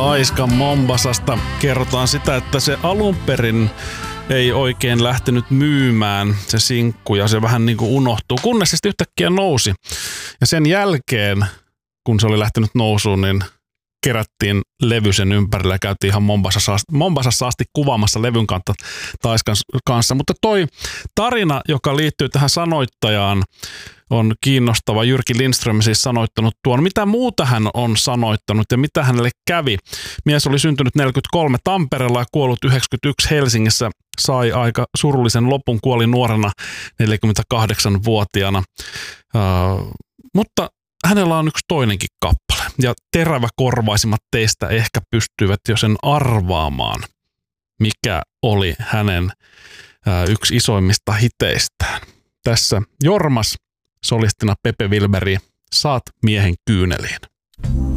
Taiskan Mombasasta kerrotaan sitä, että se alun perin ei oikein lähtenyt myymään se sinkku ja se vähän niin kuin unohtuu, kunnes se yhtäkkiä nousi. Ja sen jälkeen, kun se oli lähtenyt nousuun, niin kerättiin levy sen ympärillä ja käytiin ihan Mombasassa asti kuvaamassa levyn Taiskan kanssa. Mutta toi tarina, joka liittyy tähän sanoittajaan, on kiinnostava. Jyrki Lindström siis sanoittanut tuon. Mitä muuta hän on sanoittanut ja mitä hänelle kävi? Mies oli syntynyt 43 Tampereella ja kuollut 91 Helsingissä. Sai aika surullisen lopun, kuoli nuorena 48-vuotiaana. Mutta hänellä on yksi toinenkin kappale. Ja teräväkorvaisimmat teistä ehkä pystyvät jo sen arvaamaan, mikä oli hänen yksi isoimmista hiteistään. Tässä Jormas solistina Pepe Wilberi, Saat miehen kyyneliin.